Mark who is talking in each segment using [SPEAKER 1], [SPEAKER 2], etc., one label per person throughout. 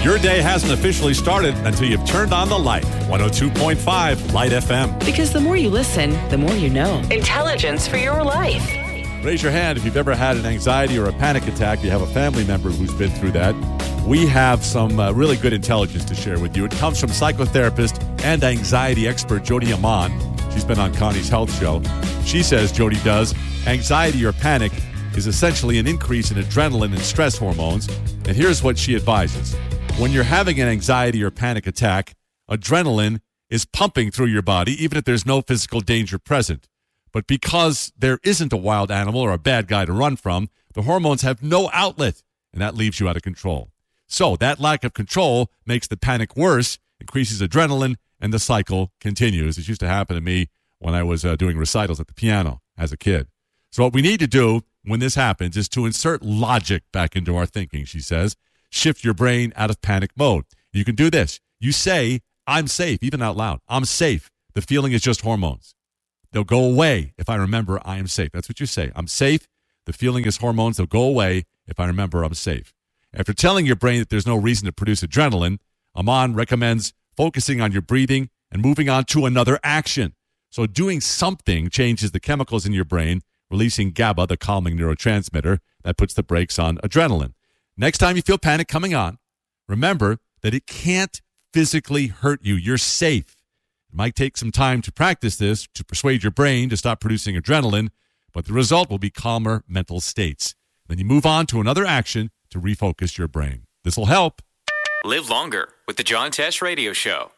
[SPEAKER 1] Your day hasn't officially started until you've turned on the light. 102.5 Light FM.
[SPEAKER 2] Because the more you listen, the more you know. Intelligence for your life.
[SPEAKER 1] Raise your hand if you've ever had an anxiety or a panic attack. You have a family member who's been through that. We have some really good intelligence to share with you. It comes from psychotherapist and anxiety expert Jody Aman. She's been on Connie's Health Show. She says, Jody does, anxiety or panic is essentially an increase in adrenaline and stress hormones. And here's what she advises. When you're having an anxiety or panic attack, adrenaline is pumping through your body, even if there's no physical danger present. But because there isn't a wild animal or a bad guy to run from, the hormones have no outlet, and that leaves you out of control. So that lack of control makes the panic worse, increases adrenaline, and the cycle continues. This used to happen to me when I was doing recitals at the piano as a kid. So what we need to do when this happens is to insert logic back into our thinking, she says. Shift your brain out of panic mode. You can do this. You say, I'm safe, even out loud. I'm safe. The feeling is just hormones. They'll go away if I remember I am safe. That's what you say. I'm safe. The feeling is hormones. They'll go away if I remember I'm safe. After telling your brain that there's no reason to produce adrenaline, Aman recommends focusing on your breathing and moving on to another action. So doing something changes the chemicals in your brain, releasing GABA, the calming neurotransmitter, that puts the brakes on adrenaline. Next time you feel panic coming on, remember that it can't physically hurt you. You're safe. It might take some time to practice this, to persuade your brain to stop producing adrenaline, but the result will be calmer mental states. Then you move on to another action to refocus your brain. This will help.
[SPEAKER 3] Live longer with the John Tesh Radio Show.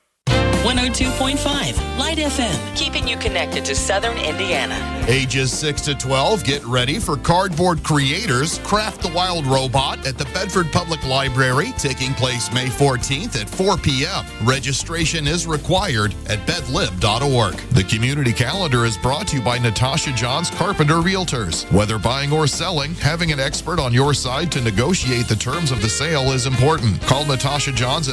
[SPEAKER 2] 102.5 Light FM, keeping you connected to Southern Indiana.
[SPEAKER 4] Ages 6 to 12, get ready for Cardboard Creators Craft the Wild Robot at the Bedford Public Library, taking place May 14th at 4 p.m. Registration is required at bedlib.org. The community calendar is brought to you by Natasha Johns Carpenter Realtors. Whether buying or selling, having an expert on your side to negotiate the terms of the sale is important. Call Natasha Johns at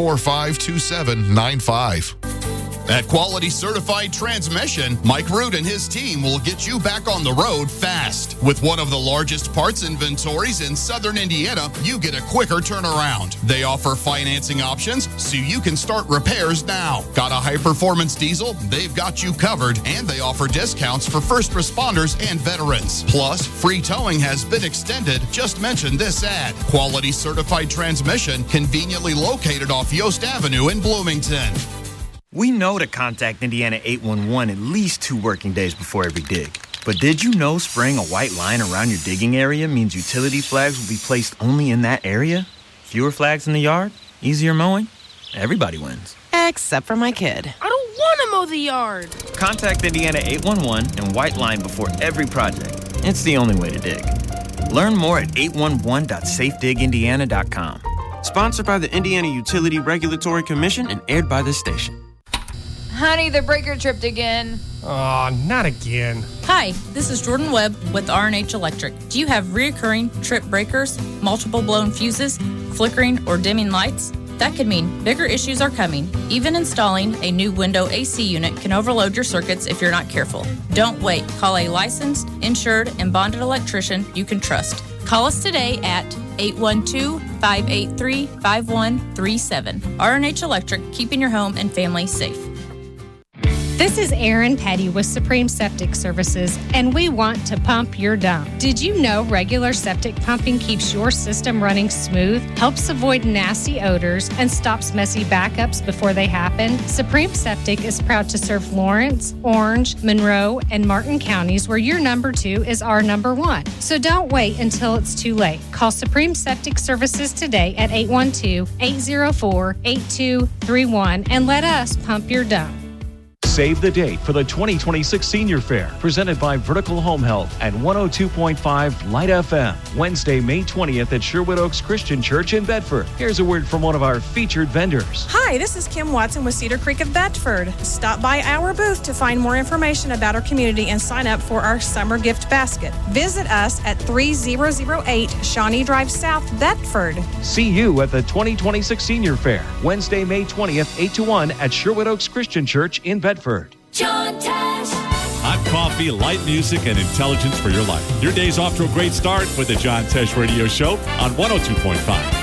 [SPEAKER 4] 345-2795. At Quality Certified Transmission, Mike Root and his team will get you back on the road fast. With one of the largest parts inventories in Southern Indiana, you get a quicker turnaround. They offer financing options so you can start repairs now. Got a high-performance diesel? They've got you covered, and they offer discounts for first responders and veterans. Plus, free towing has been extended. Just mention this ad. Quality Certified Transmission, conveniently located off Yost Avenue in Bloomington.
[SPEAKER 5] We know to contact Indiana 811 at least 2 working days before every dig. But did you know spraying a white line around your digging area means utility flags will be placed only in that area? Fewer flags in the yard? Easier mowing? Everybody wins.
[SPEAKER 2] Except for my kid.
[SPEAKER 6] I don't want to mow the yard.
[SPEAKER 5] Contact Indiana 811 and white line before every project. It's the only way to dig. Learn more at 811.safedigindiana.com. Sponsored by the Indiana Utility Regulatory Commission and aired by this station.
[SPEAKER 7] Honey, the breaker tripped again.
[SPEAKER 8] Oh, not again.
[SPEAKER 9] Hi, this is Jordan Webb with R&H Electric. Do you have reoccurring trip breakers, multiple blown fuses, flickering or dimming lights? That could mean bigger issues are coming. Even installing a new window AC unit can overload your circuits if you're not careful. Don't wait. Call a licensed, insured, and bonded electrician you can trust. Call us today at 812-583-5137. R&H Electric, keeping your home and family safe.
[SPEAKER 10] This is Erin Petty with Supreme Septic Services, and we want to pump your dump. Did you know regular septic pumping keeps your system running smooth, helps avoid nasty odors, and stops messy backups before they happen? Supreme Septic is proud to serve Lawrence, Orange, Monroe, and Martin counties, where your number 2 is our number 1. So don't wait until it's too late. Call Supreme Septic Services today at 812-804-8231 and let us pump your dump.
[SPEAKER 11] Save the date for the 2026 Senior Fair, presented by Vertical Home Health and 102.5 Light FM, Wednesday, May 20th at Sherwood Oaks Christian Church in Bedford. Here's a word from one of our featured vendors.
[SPEAKER 12] Hi, this is Kim Watson with Cedar Creek of Bedford. Stop by our booth to find more information about our community and sign up for our summer gift basket. Visit us at 3008 Shawnee Drive South, Bedford.
[SPEAKER 11] See you at the 2026 Senior Fair, Wednesday, May 20th, 8 to 1 at Sherwood Oaks Christian Church in Bedford.
[SPEAKER 1] John Tesh. Hot coffee, light music, and intelligence for your life. Your day's off to a great start with the John Tesh Radio Show on 102.5